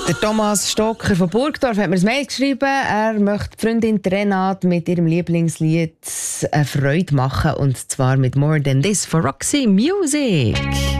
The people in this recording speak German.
Der Thomas Stocker von Burgdorf hat mir ein Mail geschrieben. Er möchte die Freundin Renate mit ihrem Lieblingslied eine Freude machen. Und zwar mit «More Than This» von Roxy Music.